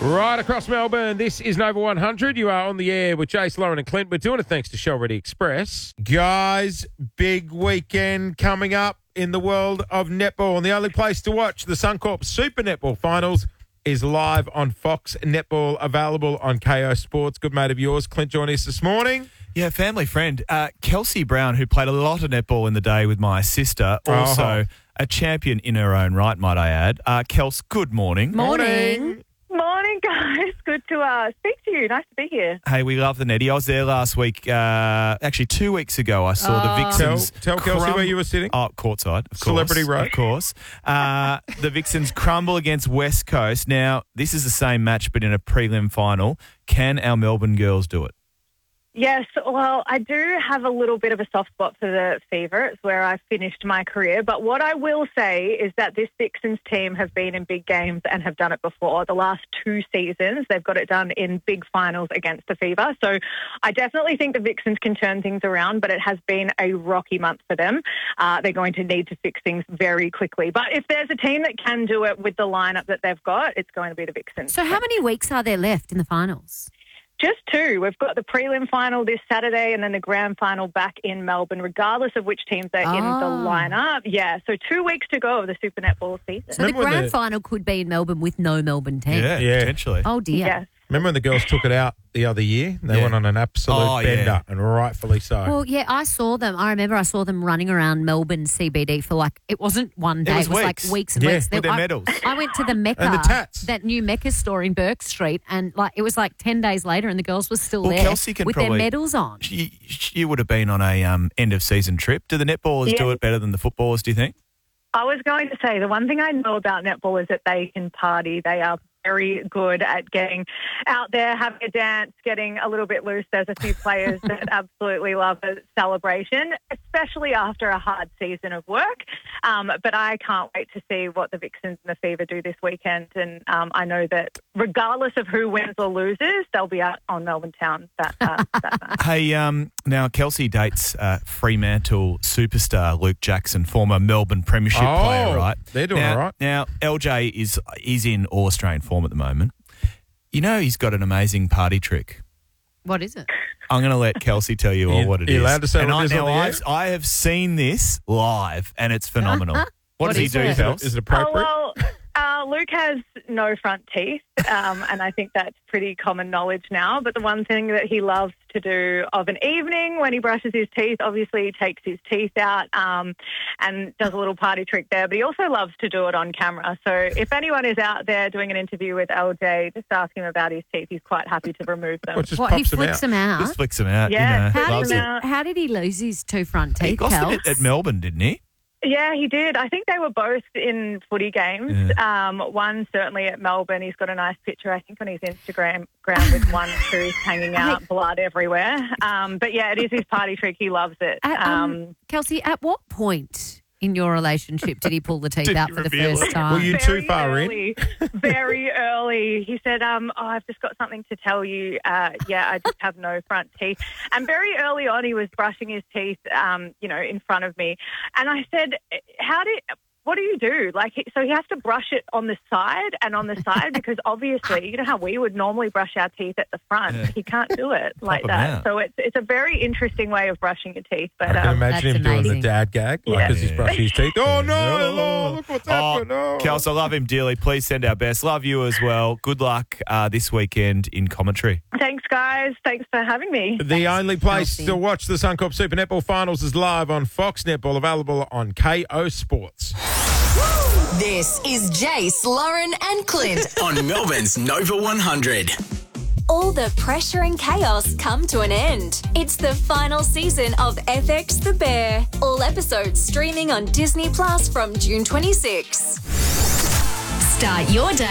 Right across Melbourne, this is Nova 100. You are on the air with Jace, Lauren and Clint. We're doing it thanks to Show Ready Express. Guys, big weekend coming up in the world of netball. And the only place to watch the Suncorp Super Netball Finals is live on Fox Netball, available on KO Sports. Good mate of yours, Clint, joined us this morning. Yeah, family friend. Kelsey Brown, who played a lot of netball in the day with my sister, also a champion in her own right, might I add. Kels, good morning. Morning, guys. Good to speak to you. Nice to be here. Hey, we love the netty. I was there last week. Actually, 2 weeks ago, I saw the Vixens. Tell Kelsey where you were sitting. Oh, courtside, of course. Celebrity Road. Of course. The Vixens crumble against West Coast. Now, this is the same match, but in a prelim final. Can our Melbourne girls do it? Yes, well, I do have a little bit of a soft spot for the Fever. It's where I finished my career. But what I will say is that this Vixens team have been in big games and have done it before. The last 2 seasons, they've got it done in big finals against the Fever. So I definitely think the Vixens can turn things around, but it has been a rocky month for them. They're going to need to fix things very quickly. But if there's a team that can do it with the lineup that they've got, it's going to be the Vixens. So how many weeks are there left in the finals? Just 2. We've got the prelim final this Saturday and then the grand final back in Melbourne, regardless of which teams are in the lineup. Yeah, so 2 weeks to go of the Super Netball season. So the grand final could be in Melbourne with no Melbourne team. Yeah, potentially. Oh, dear. Yes. Remember when the girls took it out the other year? They went on an absolute bender, and rightfully so. Well, yeah, I saw them. I remember I saw them running around Melbourne CBD for it wasn't one day. It was weeks. like weeks and weeks. With their medals. I went to the Mecca, And the tats. that new Mecca store in Burke Street, and it was 10 days later and the girls were still there Kelsey can with probably, their medals on. She would have been on a end-of-season trip. Do the netballers do it better than the footballers, do you think? I was going to say, the one thing I know about netball is that they can party. They are very good at getting out there, having a dance, getting a little bit loose. There's a few players that absolutely love a celebration, especially after a hard season of work. But I can't wait to see what the Vixens and the Fever do this weekend. And I know that regardless of who wins or loses, they'll be out on Melbourne Town that night. Hey, now Kelsey dates Fremantle superstar Luke Jackson, former Melbourne Premiership player, right? They're doing all right. Now, LJ is in All-Australian form at the moment. You know he's got an amazing party trick. What is it? I'm going to let Kelsey tell you all what it is. You're allowed to say and what it is on the air? I have seen this live, and it's phenomenal. What does he do, Kels? Is it appropriate? Luke has no front teeth, and I think that's pretty common knowledge now. But the one thing that he loves to do of an evening when he brushes his teeth, obviously he takes his teeth out and does a little party trick there. But he also loves to do it on camera. So if anyone is out there doing an interview with LJ, just ask him about his teeth. He's quite happy to remove them. Just He pops flicks them out? Just flicks them out. Yeah, How did he lose his 2 front teeth, He lost Kels? it at Melbourne, didn't he? Yeah, he did. I think they were both in footy games. One certainly at Melbourne. He's got a nice picture, I think, on his Instagram with one tooth hanging out, blood everywhere. But yeah, it is his party trick. He loves it. Kelsey, at what point in your relationship did he pull the teeth out for the reveal first it? time? Were you too far early, Very early. He said, I've just got something to tell you. I just have no front teeth. And very early on, he was brushing his teeth, in front of me. And I said, what do you do? So he has to brush it on the side because obviously, you know how we would normally brush our teeth at the front. Yeah. He can't do it like that. So it's a very interesting way of brushing your teeth. But I can imagine him doing the dad gag as he's brushing his teeth. Oh, no, look what's happened. Oh. Kels, I love him dearly. Please send our best. Love you as well. Good luck this weekend in commentary. Thanks, guys. Thanks for having me. The only place to watch the Suncorp Super Netball Finals is live on Fox Netball, available on KO Sports. This is Jace, Lauren and Clint on Melbourne's Nova 100. All the pressure and chaos come to an end. It's the final season of FX The Bear. All episodes streaming on Disney Plus from June 26. Start your day